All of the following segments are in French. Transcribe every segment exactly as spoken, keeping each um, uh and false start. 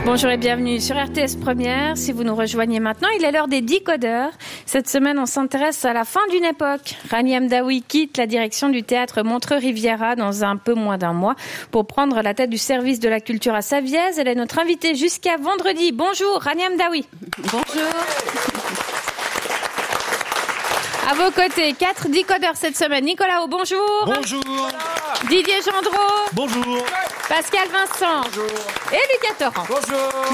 Bonjour et bienvenue sur R T S Première. Si vous nous rejoignez maintenant, il est l'heure des décodeurs. Cette semaine, on s'intéresse à la fin d'une époque. Rania Mdaoui quitte la direction du théâtre Montreux-Riviera dans un peu moins d'un mois pour prendre la tête du service de la culture à Savièse. Elle est notre invitée jusqu'à vendredi. Bonjour Rania Mdaoui. Bonjour. À vos côtés, quatre décodeurs cette semaine. Nicolas O, bonjour. Bonjour. Didier Gendreau. Bonjour. Pascal Vincent. Bonjour. Et Lucas Torrent. Bonjour.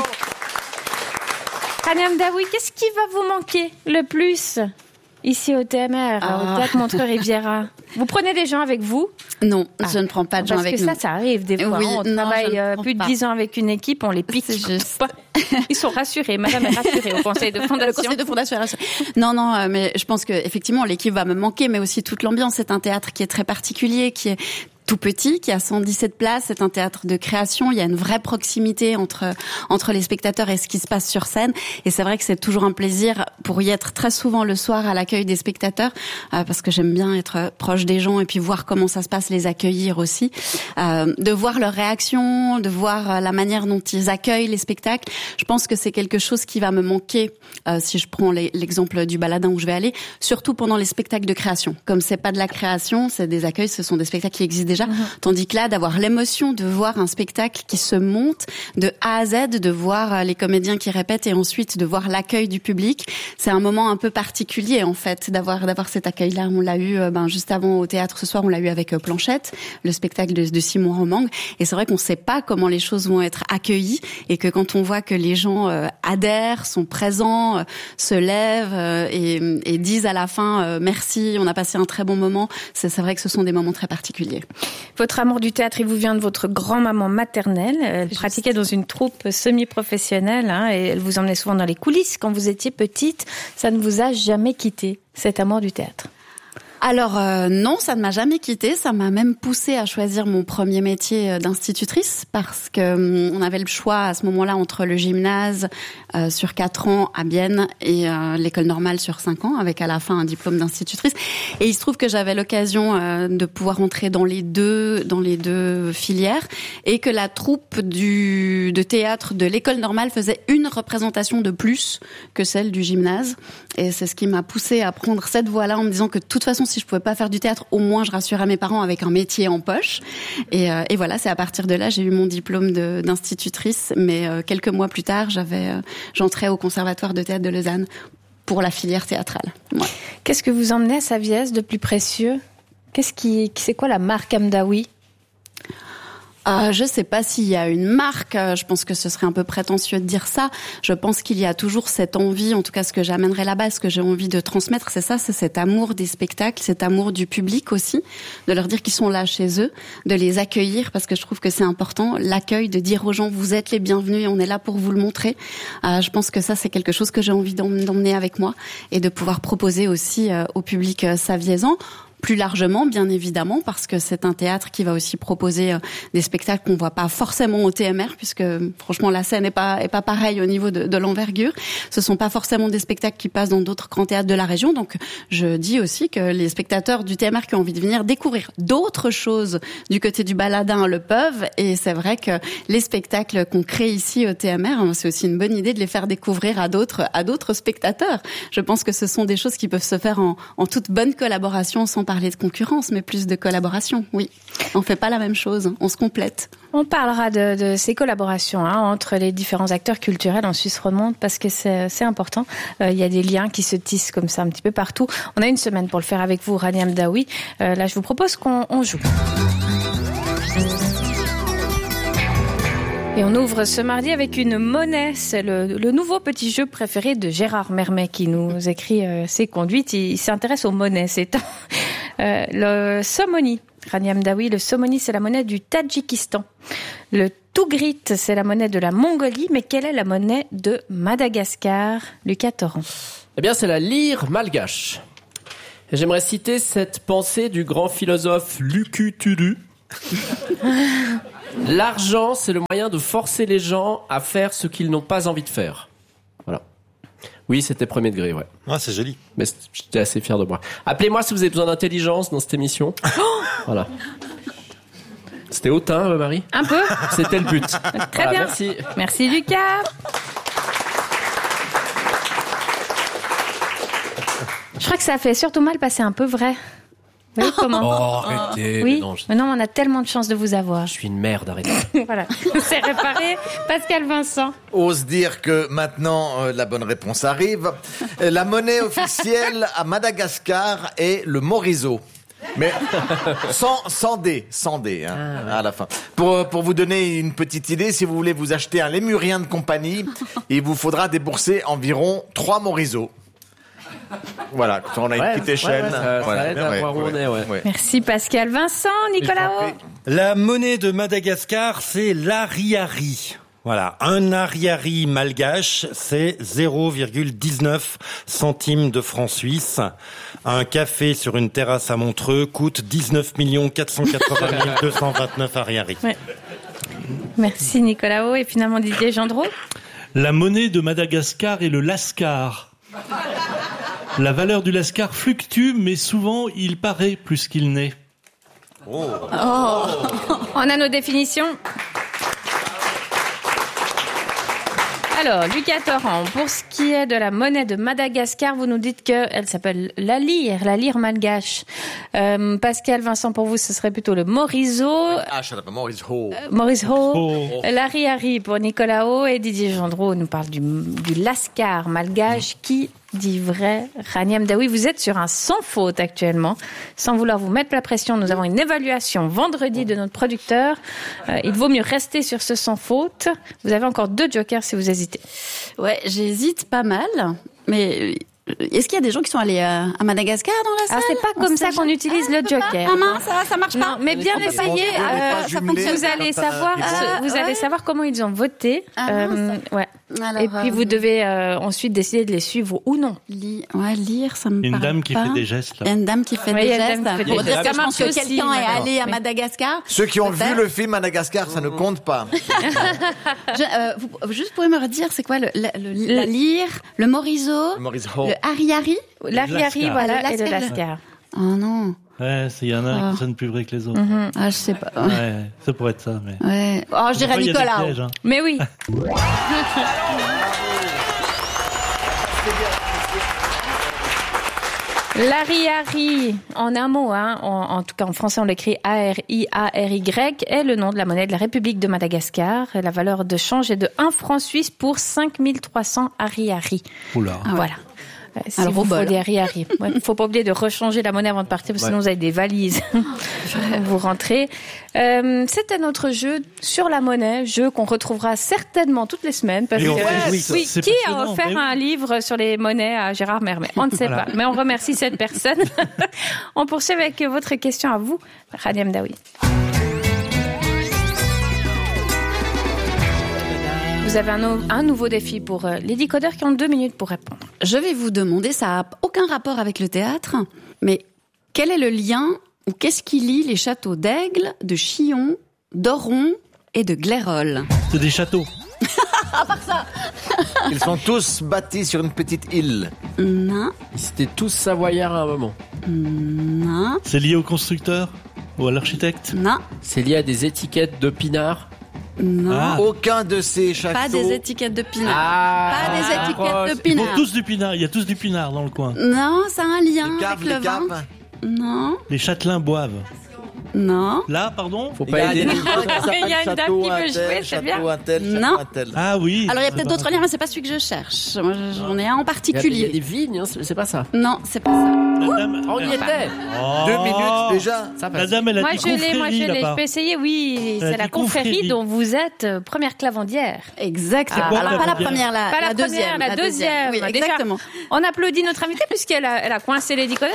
Rania Mdaoui, qu'est-ce qui va vous manquer le plus ici au T M R, ah. au Théâtre Montreux-Riviera? Vous prenez des gens avec vous? Non, ah. je ne prends pas de gens Parce avec nous. Parce que ça, ça arrive des fois. Oui, on non, travaille euh, plus de dix ans avec une équipe, on les pique. C'est juste. Ils sont rassurés. Madame est rassurée au conseil de fondation. Le conseil de fondation est rassuré. Non, non, euh, mais je pense que effectivement l'équipe va me manquer, mais aussi toute l'ambiance. C'est un théâtre qui est très particulier, qui est tout petit, qui a cent dix-sept places. C'est un théâtre de création. Il y a une vraie proximité entre entre les spectateurs et ce qui se passe sur scène. Et c'est vrai que c'est toujours un plaisir pour y être très souvent le soir à l'accueil des spectateurs, euh, parce que j'aime bien être proche des gens et puis voir comment ça se passe, les accueillir aussi, euh, de voir leurs réactions, de voir la manière dont ils accueillent les spectacles. Je pense que c'est quelque chose qui va me manquer euh, si je prends les, l'exemple du Baladin où je vais aller, surtout pendant les spectacles de création. Comme c'est pas de la création, c'est des accueils, ce sont des spectacles qui existent déjà. Mmh. Tandis que là, d'avoir l'émotion de voir un spectacle qui se monte de A à Z, de voir les comédiens qui répètent et ensuite de voir l'accueil du public, c'est un moment un peu particulier en fait, d'avoir d'avoir cet accueil-là. On l'a eu ben juste avant au théâtre ce soir, on l'a eu avec Planchette, le spectacle de, de Simon Romang. Et c'est vrai qu'on ne sait pas comment les choses vont être accueillies et que quand on voit que les gens euh, adhèrent, sont présents, euh, se lèvent euh, et, et disent à la fin euh, merci, on a passé un très bon moment, c'est, c'est vrai que ce sont des moments très particuliers. Votre amour du théâtre, il vous vient de votre grand-maman maternelle. Elle Juste. pratiquait dans une troupe semi-professionnelle hein, et elle vous emmenait souvent dans les coulisses quand vous étiez petite. Ça ne vous a jamais quitté, cet amour du théâtre? Alors euh, non, ça ne m'a jamais quittée. Ça m'a même poussée à choisir mon premier métier d'institutrice parce que euh, on avait le choix à ce moment-là entre le gymnase euh, sur quatre ans à Bienne et euh, l'école normale sur cinq ans, avec à la fin un diplôme d'institutrice. Et il se trouve que j'avais l'occasion euh, de pouvoir entrer dans les deux dans les deux filières et que la troupe du de théâtre de l'école normale faisait une représentation de plus que celle du gymnase. Et c'est ce qui m'a poussée à prendre cette voie-là en me disant que de toute façon, si je pouvais pas faire du théâtre, au moins je rassurais mes parents avec un métier en poche. Et, euh, et voilà, c'est à partir de là j'ai eu mon diplôme de, d'institutrice. Mais euh, quelques mois plus tard, j'avais, euh, j'entrais au Conservatoire de théâtre de Lausanne pour la filière théâtrale. Ouais. Qu'est-ce que vous emmenez à Savièse de plus précieux? Qu'est-ce qui, c'est quoi la marque Mdaoui? Euh, je sais pas s'il y a une marque, je pense que ce serait un peu prétentieux de dire ça. Je pense qu'il y a toujours cette envie, en tout cas ce que j'amènerais là-bas, ce que j'ai envie de transmettre, c'est ça, c'est cet amour des spectacles, cet amour du public aussi, de leur dire qu'ils sont là chez eux, de les accueillir parce que je trouve que c'est important, l'accueil, de dire aux gens vous êtes les bienvenus et on est là pour vous le montrer. Euh, je pense que ça c'est quelque chose que j'ai envie d'emmener avec moi et de pouvoir proposer aussi euh, au public euh, saviézan. Plus largement, bien évidemment, parce que c'est un théâtre qui va aussi proposer euh, des spectacles qu'on voit pas forcément au T M R, puisque franchement la scène est pas est pas pareille au niveau de, de l'envergure. Ce sont pas forcément des spectacles qui passent dans d'autres grands théâtres de la région. Donc, je dis aussi que les spectateurs du T M R qui ont envie de venir découvrir d'autres choses du côté du Baladin le peuvent. Et c'est vrai que les spectacles qu'on crée ici au T M R, c'est aussi une bonne idée de les faire découvrir à d'autres à d'autres spectateurs. Je pense que ce sont des choses qui peuvent se faire en, en toute bonne collaboration, sans parler de concurrence, mais plus de collaboration, oui. On fait pas la même chose, on se complète. On parlera de, de ces collaborations hein, entre les différents acteurs culturels en Suisse romande parce que c'est, c'est important. Euh, il y a des liens qui se tissent comme ça un petit peu partout. On a une semaine pour le faire avec vous, Rania Mdaoui. Euh, là, je vous propose qu'on on joue. Et on ouvre ce mardi avec une monnaie. C'est le, le nouveau petit jeu préféré de Gérard Mermet qui nous écrit euh, ses conduites. Il, il s'intéresse aux monnaies ces temps. Euh, le somoni, Rania Mdaoui, le somoni, c'est la monnaie du Tadjikistan. Le tougrit, c'est la monnaie de la Mongolie. Mais quelle est la monnaie de Madagascar, Lucas Torrent? Eh bien, c'est la lire malgache. Et j'aimerais citer cette pensée du grand philosophe Lucu Tudu. L'argent, c'est le moyen de forcer les gens à faire ce qu'ils n'ont pas envie de faire. Voilà. Oui, c'était premier degré, ouais. Ah, c'est joli. Mais j'étais assez fier de moi. Appelez-moi si vous avez besoin d'intelligence dans cette émission. Voilà. C'était hautain, euh, Marie? Un peu. C'était le but. Très Voilà, bien. merci. Merci Lucas. Je crois que ça fait surtout mal passer un peu vrai. Vous voyez comment? Oh, arrêtez. Oui, mais non, je... mais non, on a tellement de chance de vous avoir. je suis une merde, arrêtez. Voilà, c'est réparé. Pascal Vincent. Ose dire que maintenant euh, la bonne réponse arrive. Euh, La monnaie officielle à Madagascar est le morizo. Mais sans, sans D, sans D hein, Ah, ouais. à la fin. Pour, pour vous donner une petite idée, si vous voulez vous acheter un lémurien de compagnie, il vous faudra débourser environ trois morizos. Voilà, quand on a une Ouais, petite ouais, échelle. ouais, ça- voilà. ça aide à voir où on est, ouais. Merci Pascal Vincent. Nicolas O. La monnaie de Madagascar, c'est l'ariari. Voilà, un ariari malgache, c'est zéro virgule dix-neuf centimes de francs suisses. Un café sur une terrasse à Montreux coûte dix-neuf millions quatre cent quatre-vingt mille deux cent vingt-neuf ariari. Ouais. Merci Nicolas O. Et finalement Didier Gendreau. La monnaie de Madagascar est le lascar. La valeur du lascar fluctue, mais souvent il paraît plus qu'il n'est. On a nos définitions. Alors, Lucas Torrent, pour ce qui est de la monnaie de Madagascar, vous nous dites qu'elle s'appelle la lyre, la lyre malgache. Euh, Pascal Vincent, pour vous, ce serait plutôt le morizo. Ah, je sais pas, Maurice Ho. Maurice Ho, Oh. l'ari-ari pour Nicolas O. Et Didier Gendreau nous parle du, du lascar malgache qui dit vrai. Rania Mdaoui, vous êtes sur un sans faute actuellement. Sans vouloir vous mettre la pression, nous avons une évaluation vendredi de notre producteur. Euh, il vaut mieux rester sur ce sans faute. Vous avez encore deux jokers si vous hésitez. Ouais, j'hésite pas mal, mais est-ce qu'il y a des gens qui sont allés à, à Madagascar dans la salle? Ah, c'est pas On comme sait ça qu'on jamais. utilise le joker. Ah mince, ça, ça marche pas. Non, mais bien On peut pas- essayé. on peut pas euh, jumeler vous allez quand, euh, savoir, ils ce- vont- vous allez ouais. savoir comment ils ont voté. Ah, Euh, mince. ouais. Alors, Et puis euh, vous devez euh, ensuite décider de les suivre ou non. Li- ouais, lire, ça me Une parle dame qui pas. fait des gestes, Il y a là. une dame qui fait Oui, des il y a une gestes. dame qui fait Pour des dire gestes. que je Ça pense marche que aussi, quelqu'un est maintenant. allé à Oui. Madagascar. Ceux qui ont vu Peut-être. le film Madagascar, ça ne compte pas. Je, euh, vous, juste pouvez me redire, c'est quoi le, la, le- la lyre, le morizo, Maurice Ho. le ariari? L'ari-ari, lascar. voilà, Ah, le et le lascar. lascar. Oh non. Ouais, il y en a Ah. qui sonnent plus vrai que les autres. Ah, je sais pas. Ouais, ça pourrait être ça, mais. Ouais. Oh, je dirais Parfois, il y a des Nicolas. pièges, hein. Mais oui. L'ari-ari, en un mot, hein, en, en tout cas en français on l'écrit A R I A R Y, est le nom de la monnaie de la République de Madagascar. La valeur de change est de un franc suisse pour cinq mille trois cents ari-ari. Oula. Ah ouais. Voilà. Euh, Si Alors, vous au bol. faut des ari-ari. Ouais, faut pas oublier de rechanger la monnaie avant de partir, parce que sinon vous avez des valises. Vous rentrez. Euh, C'était notre jeu sur la monnaie, jeu qu'on retrouvera certainement toutes les semaines. Parce Et que, on réjouit, oui, c'est qui a passionnant, offert mais oui. un livre sur les monnaies à Gérard Mermet? On ne sait Voilà. pas, mais on remercie cette personne. On poursuit avec votre question à vous, Rania Mdaoui. Vous avez un, nou- un nouveau défi pour euh, les décodeurs qui ont deux minutes pour répondre. Je vais vous demander, ça n'a aucun rapport avec le théâtre, mais quel est le lien ou qu'est-ce qui lie les châteaux d'Aigle, de Chillon, d'Oron et de Glairol? C'est des châteaux. Ils sont tous bâtis sur une petite île. Non, Ils étaient tous savoyards à un moment. non, C'est lié au constructeur ou à l'architecte. non, C'est lié à des étiquettes de pinard. non. Ah. Aucun de ces châteaux. Pas des étiquettes de pinard. Ah, Pas des ah, étiquettes de Ils font pinard. tous du pinard. Il y a tous du pinard dans le coin. Non, ça a un lien Les caves, avec le les vin. caves. Non, Les châtelains boivent. non, Là, pardon. Faut Il y pas a aider des les livres qui s'appellent Il y a une dame château qui veut un tel, jouer, c'est bien. château un tel, château Non. un tel. Ah oui. Alors il y a c'est peut-être pas- d'autres liens, mais c'est pas celui que je cherche. Moi, j'en ai un en Il y a- il y a particulier. des vignes, hein, c'est c'est pas ça. Non, c'est pas ça. La dame, On y elle- était. Oh. Deux minutes déjà. Ça La passe. dame, elle a Moi dit je l'ai, moi je confrérie l'ai. Je là-bas. peux essayer, oui. Elle a C'est la dit confrérie confrérie. dont vous êtes euh, première clavandière. Exactement. Ah, quoi, Alors pas la Clavandière première, la, Pas la, la première, deuxième. la deuxième. Oui, Déjà, exactement. on applaudit notre invitée puisqu'elle a, elle a coincé les décodeurs.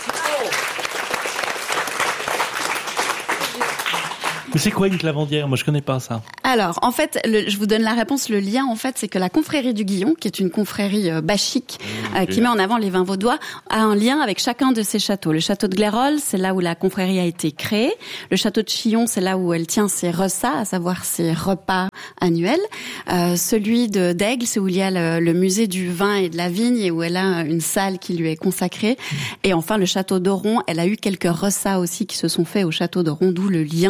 Mais c'est quoi une clavandière? Moi, je connais pas ça. Alors, en fait, le, je vous donne la réponse. Le lien, en fait, c'est que la confrérie du Guillon, qui est une confrérie euh, bachique, euh, qui met en avant les vins vaudois, a un lien avec chacun de ces châteaux. Le château de Glairol, c'est là où la confrérie a été créée. Le château de Chillon, c'est là où elle tient ses reças, à savoir ses repas annuels. Euh, celui de d'Aigle, c'est où il y a le, le musée du vin et de la vigne et où elle a une salle qui lui est consacrée. Et enfin, le château d'Oron, elle a eu quelques reças aussi qui se sont faits au château d'Oron, d'où le lien. C'est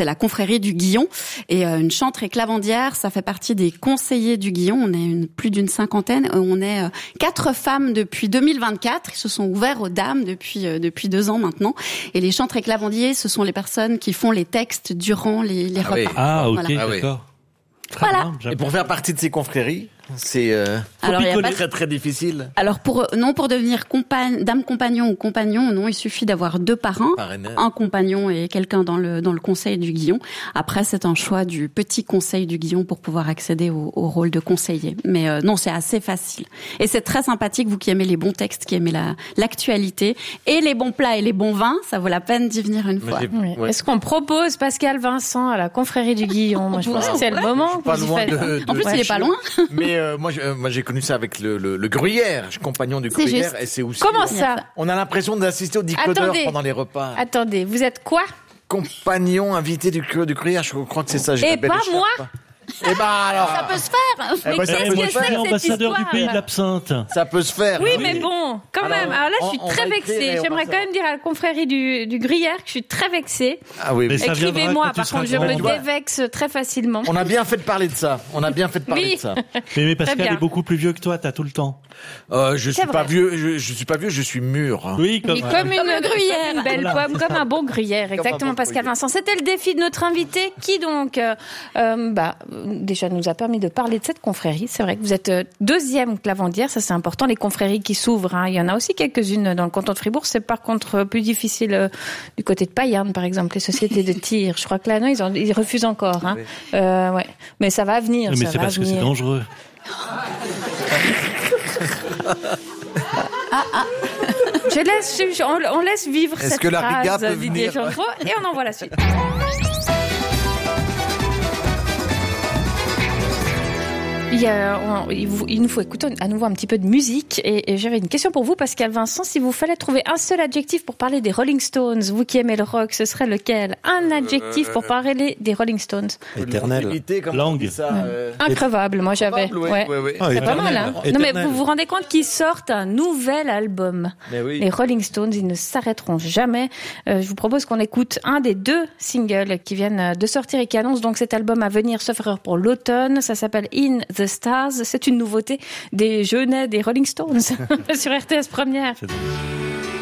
c'est la confrérie du Guillon. Et euh, une chantre et clavandière, ça fait partie des conseillers du Guillon. On est une, plus d'une cinquantaine. On est euh, quatre femmes depuis deux mille vingt-quatre. Ils se sont ouverts aux dames depuis euh, depuis deux ans maintenant. Et les chantres et clavandiers, ce sont les personnes qui font les textes durant les, les Ah repas. oui. Ah, ok, Voilà. Ah oui. d'accord. Très Voilà. bien, j'aime. Et pour faire partie de ces confréries, c'est euh, Alors, il y a pas de- très très difficile. Alors pour non pour devenir compagne, dame compagnon ou compagnon, non, il suffit d'avoir deux parrains, Parrainage. un compagnon et quelqu'un dans le dans le conseil du Guillon. Après, c'est un choix du petit conseil du Guillon pour pouvoir accéder au, au rôle de conseiller. Mais euh, non, c'est assez facile et c'est très sympathique. Vous qui aimez les bons textes, qui aimez la l'actualité et les bons plats et les bons vins, ça vaut la peine d'y venir une Mais fois. j'ai- Oui. ouais. Est-ce qu'on propose Pascal Vincent à la confrérie du Guillon? Moi, je pense que c'est le moment. Pas que vous y loin faites. de, de- En plus, de- il est pas loin. Mais euh, moi, je- euh, moi, j'ai connu ça avec le, le, le gruyère. Je suis compagnon du C'est gruyère, juste. et c'est aussi. Comment ça? On a l'impression d'assister au décodeur Attendez. pendant les repas. Attendez, vous êtes quoi? Compagnon invité du, cru- du gruyère, je crois que c'est ça. j'ai Et la belle pas écharpe. moi. Eh ben alors, Ça peut se faire. Eh ben, ça qu'est-ce peut que se c'est faire. que ambassadeur cette du pays de histoire l'absinthe. Ça peut se faire. Oui, mais bon, quand Alors, même. Alors là, je suis on- on très va écrire et vexée. on J'aimerais va quand même dire à la confrérie du, du gruyère que je suis très vexée. Ah oui, Mais mais ça viendra Écrivez-moi, quand tu par seras contre, je grand. me Tu vois. dévexe très facilement. on a bien fait de parler de ça. On a bien fait de parler Oui. de ça. Mais, mais Pascal bien. est beaucoup plus vieux que toi, t'as tout le temps. Euh, je suis C'est pas vrai. vieux. Je, je suis pas vieux. Je suis mûr. hein. Oui, comme. Et comme une, le gruyère. une belle Voilà. pomme, comme un bon gruyère, exactement, bon Pascal gruyère. Vincent. C'était le défi de notre invité, qui donc, euh, euh, bah, déjà nous a permis de parler de cette confrérie. C'est vrai que vous êtes euh, deuxième clavandière, ça c'est important. Les confréries qui s'ouvrent, hein, il y en a aussi quelques-unes dans le canton de Fribourg. C'est par contre euh, plus difficile euh, du côté de Payerne, par exemple, les sociétés de tir. Je crois que là, non, ils, en- ils refusent encore. Hein. Oui. Euh, ouais. Mais ça va venir. Mais ça c'est va parce que c'est venir. dangereux. Je laisse, je- on, on laisse vivre Est-ce cette que la Riga phrase peut Didier venir Gendreau, et on envoie la suite. Il, y a- on- il vous- il nous faut écouter à nouveau un petit peu de musique et, et j'avais une question pour vous, Pascal Vincent. Si vous fallait trouver un seul adjectif pour parler des Rolling Stones, vous qui aimez le rock, ce serait lequel? Un adjectif pour parler des Rolling Stones. Éternel. Longévité, comment Langue. on dit ça, euh, Increvable, moi j'avais. probable, oui, Ouais. oui, oui. Ah, C'est pas éternel. mal, hein. Non mais Éternel. vous vous rendez compte qu'ils sortent un nouvel album. Mais oui. Les Rolling Stones, ils ne s'arrêteront jamais. Euh, je vous propose qu'on écoute un des deux singles qui viennent de sortir et qui annoncent donc cet album à venir, sauf erreur, pour l'automne. Ça s'appelle In the Stars. C'est une nouveauté des Jeunets des Rolling Stones sur R T S Première. C'est-